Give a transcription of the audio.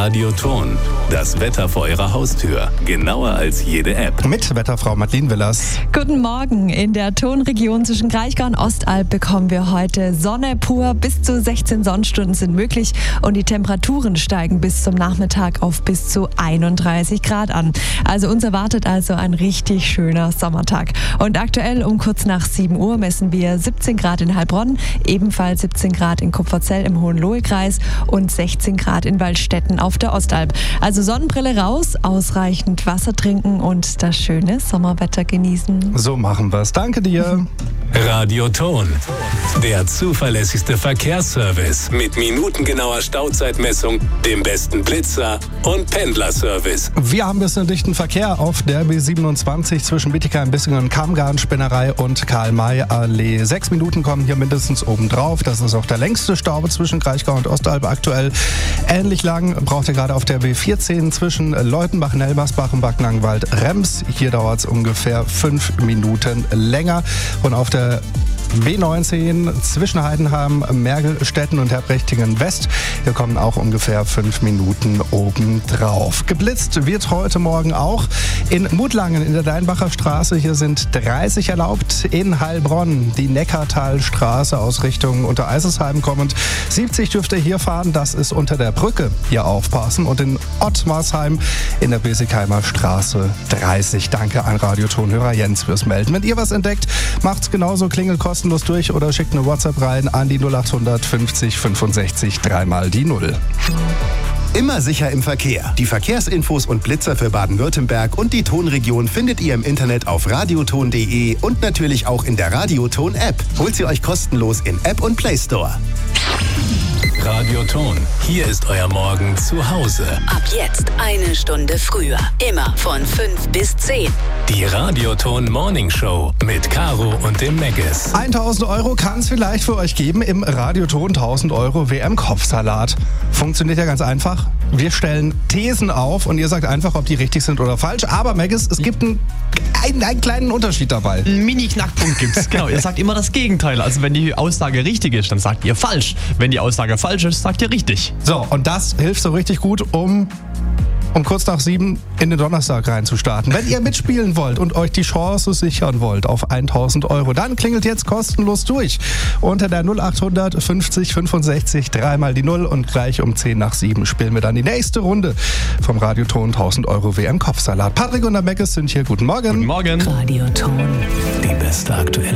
Radioton. Das Wetter vor Ihrer Haustür. Genauer als jede App. Mit Wetterfrau Madeleine Willers. Guten Morgen. In der Tonregion zwischen Kraichgau und Ostalb bekommen wir heute Sonne pur. Bis zu 16 Sonnenstunden sind möglich und die Temperaturen steigen bis zum Nachmittag auf bis zu 31 Grad an. Also uns erwartet also ein richtig schöner Sommertag. Und aktuell um kurz nach 7 Uhr messen wir 17 Grad in Heilbronn, ebenfalls 17 Grad in Kupferzell im Hohenlohe-Kreis und 16 Grad in Waldstätten auf der Ostalb. Also Sonnenbrille raus, ausreichend Wasser trinken und das schöne Sommerwetter genießen. So machen wir's. Danke dir. Radioton. Der zuverlässigste Verkehrsservice mit minutengenauer Stauzeitmessung, dem besten Blitzer und Pendlerservice. Wir haben ein bisschen dichten Verkehr auf der B27 zwischen Bietigheim, Bissingen, Kammgarn-Spinnerei und Karl-May-Allee. 6 Minuten kommen hier mindestens obendrauf. Das ist auch der längste Stau zwischen Kraichgau und Ostalb aktuell. Ähnlich lang braucht ihr gerade auf der B14 zwischen Leutenbach, Nelmersbach und Backnangwald-Rems. Hier dauert es ungefähr 5 Minuten länger. Und auf der B19 zwischen Heidenheim, Mergelstetten und Herbrechtingen West. Hier kommen auch ungefähr 5 Minuten obendrauf. Geblitzt wird heute Morgen auch in Mutlangen in der Deinbacher Straße. Hier sind 30 erlaubt. In Heilbronn die Neckartalstraße aus Richtung Untereisesheim kommend. 70 dürft ihr hier fahren. Das ist unter der Brücke. Hier aufpassen. Und in Ottmarsheim in der Besigheimer Straße 30. Danke an Radiotonhörer Jens fürs Melden. Wenn ihr was entdeckt, macht's genauso. Klingelt kostenlos durch oder schickt eine WhatsApp rein an die 0800 50 65 3 mal die 0. Immer sicher im Verkehr. Die Verkehrsinfos und Blitzer für Baden-Württemberg und die Tonregion findet ihr im Internet auf radioton.de und natürlich auch in der Radioton-App. Holt sie euch kostenlos in App und Play Store. Radioton. Hier ist euer Morgen zu Hause. Ab jetzt 1 Stunde früher. Immer von 5 bis 10. Die Radioton Morning Show mit Caro und dem Meggis. 1.000 Euro kann es vielleicht für euch geben im Radioton 1.000 Euro WM-Kopfsalat. Funktioniert ja ganz einfach. Wir stellen Thesen auf und ihr sagt einfach, ob die richtig sind oder falsch. Aber Meggis, es gibt einen kleinen Unterschied dabei. Einen Mini-Knackpunkt gibt's. Genau, ihr sagt immer das Gegenteil. Also wenn die Aussage richtig ist, dann sagt ihr falsch. Wenn die Aussage falsch ist, sagt ihr richtig. So, und das hilft so richtig gut, um kurz nach 7 in den Donnerstag reinzustarten. Wenn ihr mitspielen wollt und euch die Chance sichern wollt auf 1.000 Euro, dann klingelt jetzt kostenlos durch. Unter der 0800 50 65 3 mal die 0 und gleich um 10 nach 7 spielen wir dann die nächste Runde vom Radioton 1.000 Euro WM-Kopfsalat. Patrick und der Meggis sind hier. Guten Morgen. Guten Morgen. Radioton. Die beste aktuelle